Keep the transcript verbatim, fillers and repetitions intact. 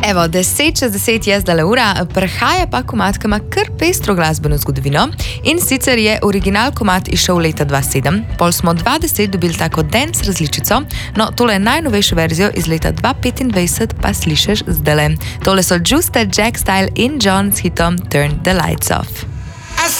Evo, deset čez deset je zdaj ura, prihaja pa komat, ki ima kar pestro glasbeno zgodovino. In sicer je original komat izšel leta dva tisoč sedem, pol smo dva tisoč deset dobili tako dance različico, no tole najnovejšo verzijo iz leta dva tisoč petindvajset pa slišiš zdajle. Tole so Justa, Jack Style in John s hitom Turn the Lights Off.